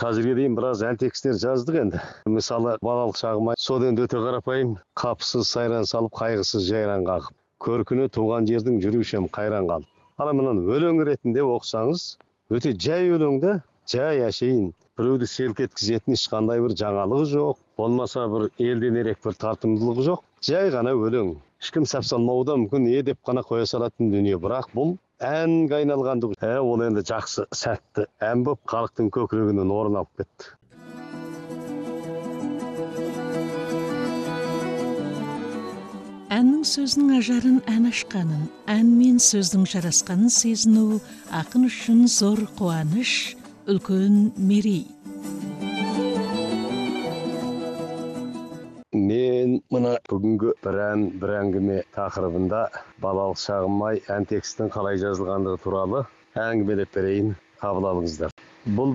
Қазірге дейін біраз ән текстер жаздық енді. Мысалы, балалық шағым содан өте қарапайым, қапысыз сайран салып, қайғысыз жайран қағып. Көркіне туған жердің жүрушем қайран қалып. Ана мынаны өлең ретінде оқысаңыз, өте жай өлеңді, жай әшейін. Біреуді селк еткізетін ешқандай бір жаңалығы жоқ, болмаса бір елден ерек бір тартымдылығы жоқ. Жай ғана өлең. Ешкім сәпсалмауы да мүмкін, деп қана қоя салатын дүние. Бірақ бұл әнге айналғандығы. Ол енді жақсы, сәтті ән болып, халықтың көкірегінен орын алып кетті. Әннің сөзінің ажарын ән ашқанын, ән мен сөздің жарасқанын сезіну ақын үшін зор қуаныш, үлкен мерей. Мен мына бүгінгі бір әңгіме тақырыбында балалық шағым ән текстінің қалай жазылғандығы туралы әңгімелеп берейін, қабыл алыңыздар. Бұл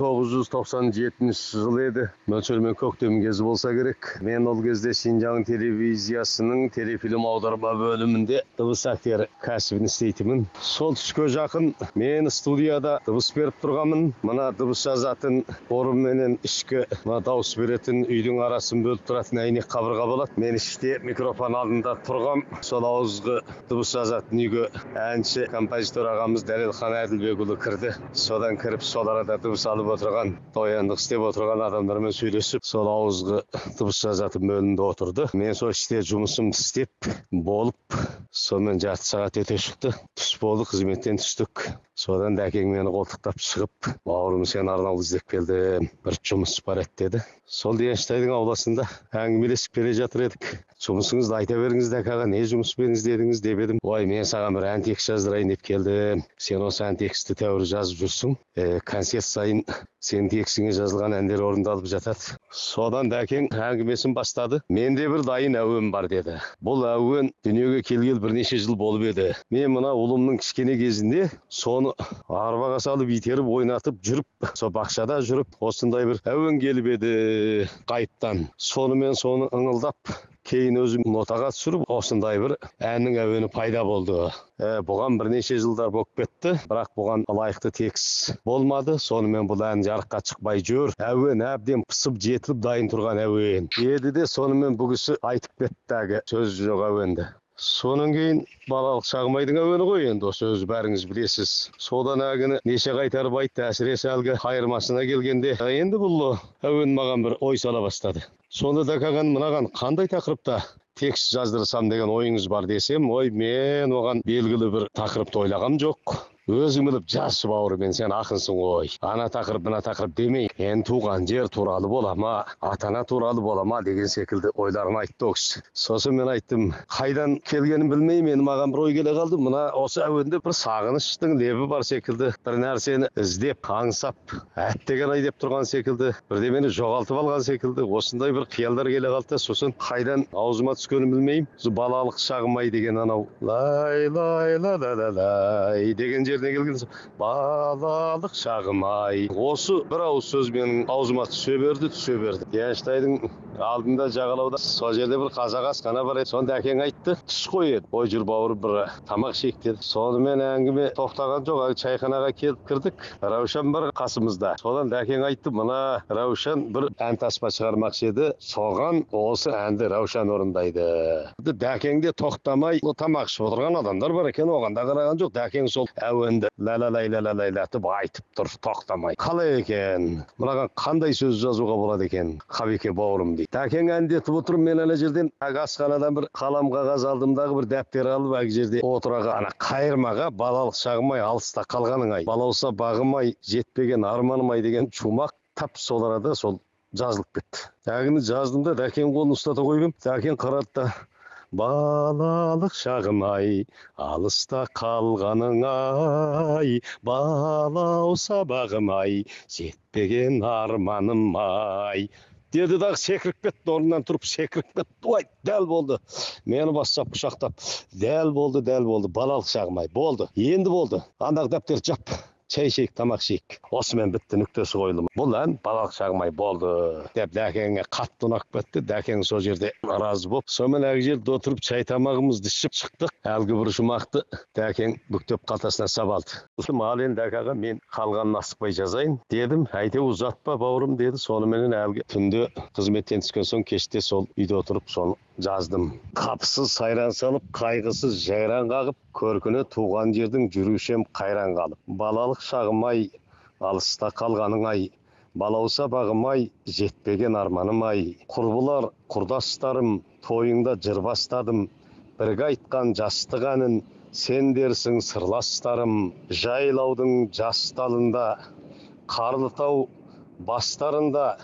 1997 жыл еді. Мөлшермен көктем кезі болса керек. Мен ол кезде Шинжаң телевизиясының телефильм аударма бөлімінде дыбыс актері кәсібін істейтінмін. Сол түске жақын мен студияда дыбыс беріп тұрғанмын. Мына дыбыс жазатын орын менен ішкі дауыс беретін үйдің арасын бөліп тұратын әйнек қабырға болады. Мен іште микрофон алдында тұрғам. Сол ауызғы дыбыс жазатын үйге әнші композитор ағамыз Дәлелхан Әділбекұлы кірді. Содан кіріп сол арада дыбыс алып отырған, тояндық істеп отырған адамдармен сөйлесіп, сол ауызғы дыбыс жазатын бөлімде отырды. Мен сол іште жұмысымды істеп болып, сонымен жарты сағат өте шықты. Түс болды, қызметтен түстік. Содан дәкең мені қолтықтап шығып, бауырым сен арнаулы іздеп келді, бір жұмыс бар еді деді. Сол Денштайдың ауласында әңгімелесіп келе жатыр едік. Жұмысыңызды айта беріңіз дәк аға, не жұмыспен іздедіңіз деп едім. Ой, мен саған бір ән текст жаздырайын деп келдім. Сен осы ән тексті тәуір жазып жүрсің. Концерт сайын сен текстіңе жазылған әндер орындалып жатады. Содан дәкең әңгімесін бастады. Менде бір дайын әуен бар деді. Бұл әуен дүниеге келгелі бірнеше жыл болып еді. Мен мына ұлымның кішкене кезінде соны арбаға салып итеріп ойнатып жүріп, сол бақшада жүріп, осындай бір әуен келіп еді қайыптан. Сонымен соны ыңылдап, кейін өзім нотаға түсіріп, осындай бір әннің әуені пайда болды. Бұған бірнеше жылдар болып кетті, бірақ бұған лайықты текст болмады. Сонымен бұл ән жарыққа шықпай жүр. Әуен әбден пысып жетіліп дайын тұрған әуен еді де, сонымен бұл кісі айтып кетті, сөз жоқ әуенді. Сонан кейін балалық шағымайдың әуені ғой енді, осы өзі бәріңіз білесіз. Содан әгіні неше қайтарып айтты, әсіресе әлгі қайырмасына келгенде. Енді бұл әуен маған бір ой сала бастады. Сонда да қаған мынаған қандай тақырыпта текст жаздырсам деген ойыңыз бар десем, ой, мен оған белгілі бір тақырыпты ойлағам жоқ. Өзің біліп жазшы бауырым, сен ақынсың ғой. Ана тақырып, мына тақырып демей, ен туған жер туралы бола ма, атана туралы бола ма деген секілді ойларын айтты оқыс. Сосын мен айттым, қайдан келгенін білмеймін, маған бір ой келе қалды. Мына осы әуенде бір сағыныштың лебі бар секілді, бір нәрсені іздеп, аңсап, әттеген ай деп тұрған секілді, бірдемені жоғалтып алған секілді, осындай бір қиялдар келе қалды. Сосын қайдан аузыма түскенін білмеймін. Балалық шағым ай деген анау лай лай ла ла ла лай деген жеріне келген балалық шағым ай. Осы бір ауыз сөз менің аузыма түсе берді. Денштайдың алдында жағалауда сол жерде бір қазақ асхана бар еді. Сонда әкең айтты, түс қой еді. Ой жүр бауыр, бір тамақ ішейік деді. Сонымен әңгіме тоқтаған жоқ, чайханаға келіп кірдік. Раушан бар қасымызда. Содан әкең айтты, мына Раушан бір ән таспа шығармақшы еді. Соған осы әнді Раушан орындайды. Дәкең де тоқтамай тамақ ішіп отырған адамдар бар екен, оған да қараған жоқ. Дәкең сол әуенді ла-ла-лай-ла-ла-лайлатып айтып тұр, тоқтамай. Қалай екен? Мынаған қандай сөз жазуға болады екен? Қабеке бауырым дейді. Дәкең әндетіп отырып, мен ана жерден асханадан бір қалам қағаз алдымдағы бір дәптер алып, әк жерде отыраға ана қайырмаға балалық шағым ай алыста қалғаның ай, балауса бағым ай, жетпеген арманым ай деген шумақ тап сол арада сол жазылып кетті. Әгіні жаздым да дәкең қолын ұстата қойып ем. Дәкең қарады да, балалық шағым ай, алыста қалғаның ай, балауса бағым ай, жетпеген арманым ай деді дағы секіріп кетті, орнынан тұрып секіріп кетті. Ой, дәл болды. Мені бастап құшақтап, дәл болды, балалық шағым ай, болды. Енді болды. Андағы дәптерді жап. чай ішейік, тамақ ішейік. Осымен бітті, нүктесі қойылды. Бұл ән балалық шағым-ай болды деп дәкеңе қатты ұнап кетті. Дәкең сол жерде разы болып, сонымен әр жерде отырып чай тамағымызды ішіп шықтық. Әлгі бір жұмақты дәкең бүктеп қалтасына сап алды. Ал енді дәкаға мен қалғанын асықпай жазайын дедім. Әйтеуір ұзатпа бауырым деді. Соныменен әлгі түнде қызметтен түскен соң кеште сол үйде отырып соны жаздым. Қапысыз сайран салып, қайғысыз жайран қағып, көркіне туған жердің жүрушем қайран қалып. Балалық шағым-ай, алыста қалғаның-ай, балауса бағым-ай, жетпеген арманым-ай. Құрбылар, құрдастарым, тойыңда жыр бастадым. Бірге айтқан жастық әнін, сен дерсің сырластарым. Жайлаудың жас талында, Қарлытау бастарында,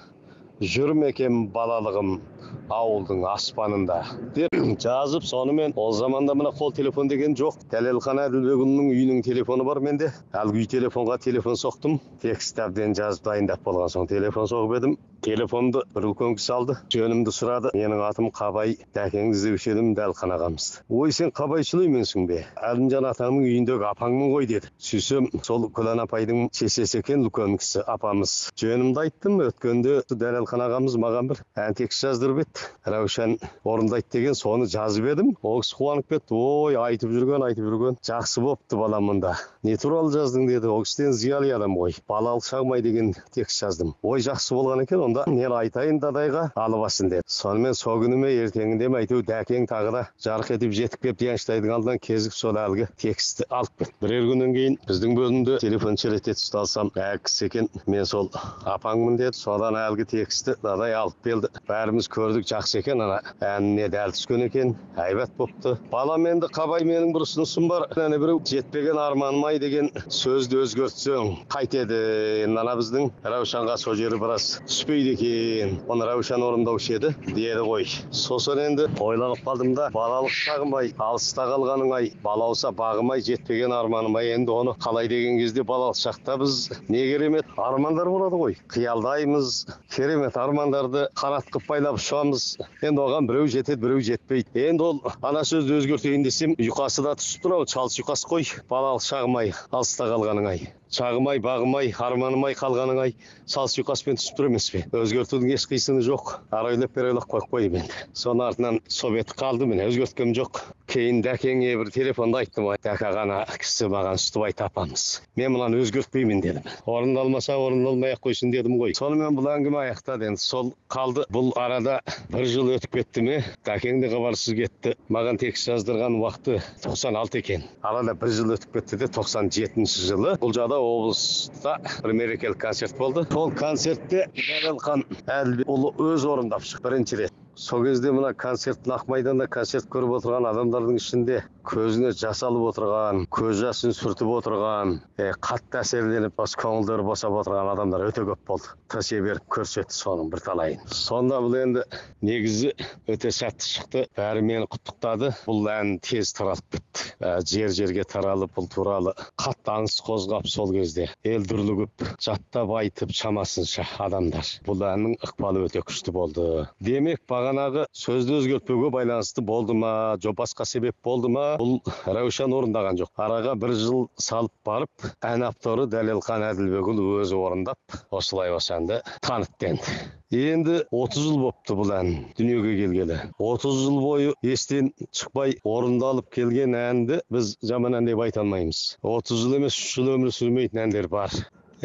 жүрмекем балалығым ауылдың аспанында деп жазып, сонымен ол заманда мына қол телефон деген жоқ. Дәлелхан Әділбекұлының үйінің телефоны бар менде. Әлгі үй телефонға телефон соқтым. Текст әбден жазып дайындап болған соң телефон соғып едім. Телефонды бір үлкен кісі алды, жөнімді сұрады. Менің атым Қабай, дәкеңді іздеуші едім, Дәлхан ағамызды. Ой, сен Қабайшылы менсің бе? Әлімжан атаңның үйіндегі апаңмын ғой деді. Сөйсем, сол Күлән апайдың шешесі екен, үлкен кісі апамыз. Жөнімді айттым. Өткенде Дәлхан ағамыз маған бір ән текст жаздырып еді. Раушан орындайды деген, соны жазып едім. Ол кісі қуанып кетті. Ой, айтып жүрген. Жақсы бопты балам мұнда. Не туралы жаздың деді. Ол кісіден зиялы адам ғой. Балалық шағым-ай деген текст жаздым. Ой, жақсы болған екен. Онда мен айтайын дадайға алыбасын деді. Сонымен сол күні ме ертеңінде ме әйтеуір дәкең тағы да жарық етіп жетіп келіп Янштайдың алдынан кезіп сол әлгі текстті алып кетті. Бірер күннен кейін біздің бөлімде телефон шелете ұсталсам, кісі екен, мен сол апаңмын деді. Содан әлгі текстті дадай алып келді. Бәріміз көрдік, жақсы екен, ана әніне дәл түскен екен, әйбат бопты. Балам, енді Қабай, менің бір ұсынысым бар. Әне біреу жетпеген арманым-ай деген сөзді өзгертсең қайтеді. Ана біздің Раушанға сол жері біраз түспейді екен. Оны Раушан орындаушы еді деді ғой. Сосын енді ойланып қалдым да, балалық шағым-ай, алыста қалғаның-ай, балауса бағым-ай, жетпеген арманым-ай. Енді оны қалай деген кезде балалық шақта біз не керемет армандар болады ғой. Қиялдаймыз, керемет армандарды қанат қып байлап ұшамыз. Енді оған біреу жетеді, біреу жетпейді. Енді ол ана сөзді өзгертейін десем, ұйқасы да түсіп тұр, шалыс ұйқас қой. Балалық шағым-ай, алыста қалғаның-ай, шағым-ай, бағым-ай, арманым-ай қалғаның-ай, салыс ұйқаспен түсіп тұр емес пе? Өзгертудің еш қисыны жоқ. Арайлап бер ойлап қойып қойып енді. Соның артынан совет қалды, міне өзгерткем жоқ. Кейін дәкеңе бір телефонда айттым, дәка ғана кісі маған үстіп айт апамыз. Мен мұнан өзгертпеймін дедім. Орындалмаса орындалмай ақ қойсын дедім ғой. Сонымен бұл әңгіме аяқтады. Енді сол қалды. Бұл арада бір жыл өтіп кетті ме? Дәкең де хабарсыз кетті. Маған текст жаздырған уақыты 96 екен. Арада бір жыл өтіп кетті де 97 жылы бұл жада облыста бір мерекелік концерт болды. Сол концертте Дәлелхан Әділбекұлы өз орындап шықты бірінші рет. Сол кезде мына концерттің ақ майданда концерт көріп отырған адамдардың ішінде көзіне жас алып отырған, көз жасын сүртіп отырған, қатты әсерленіп бас көңілдері босап отырған адамдар өте көп болды. Тісе беріп көрсетті соның бір талайын. Сонда бұл енді негізі өте сәтті шықты. Бәрі мені құттықтады. Бұл ән тез таралып кетті. Жер-жерге таралып, бұл туралы қатты аңыс қозғап сол кезде ел дүрлігіп, жаттап айтып шамасынша адамдар. Бұл әннің ықпалы өте күшті болды. Демек, бағанағы сөзді өзгертпеуге байланысты болды ма, жоқ басқа себеп болды ма, бұл Раушан орындаған жоқ. Араға бір жыл салып барып, ән авторы Дәлелхан Әділбекұлы өзі орындап, осылай осы әнді танытты енді. Енді 30 жыл бопты бұл ән дүниеге келгелі. 30 жыл бойы естен шықпай орындалып келген әнді біз жаман ән деп айта алмаймыз. 30 жыл емес, 3 жыл өмір сүрмейтін әндер бар.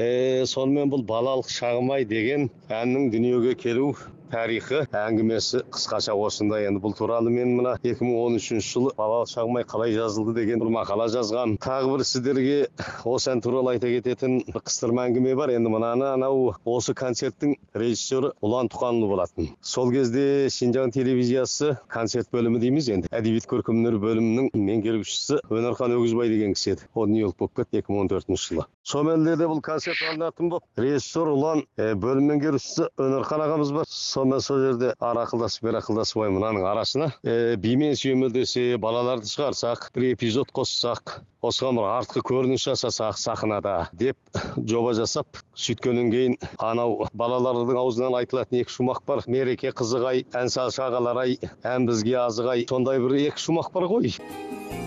Сонымен бұл балалық шағым-ай деген әннің дүниеге келу тарихы әңгімесі қысқаша осындай. Енді бұл туралы мен мына 2013 жылы балалық шағым-ай қалай жазылды деген бір мақала жазған. Тағы бір сіздерге осы ән туралы айта кететін бір қыстырма әңгіме бар. Енді анау осы концерттің режиссері Ұлан Тұқанұлы болатын. Сол кезде Шинжаң телевизиясы концерт бөлімі дейміз енді. Әдебиет көркемөнер бөлімінің меңгерушісі Өнерхан Өгізбай деген кісі еді. Ол Нью-Йорк болып кетті 2014 жылы. Сонымен бұл концерт алынатын болып, режиссер Ұлан, бөлім меңгерушісі Өнерхан ағамыз бар. Сонымен сол жерде ақылдасып ой мынаның арасына бимен сүйемелдесе, балаларды шығарсақ, бір эпизод қоссақ, осыған бір артқы көрініс жасасақ сахнада деп жоба жасап, сөйткеннен кейін анау балалардың аузынан айтылатын екі шумақ бар. Мереке қызық-ай, ән салшы ағалар-ай, ән бізге азық-ай. Сондай бір екі шумақ бар ғой.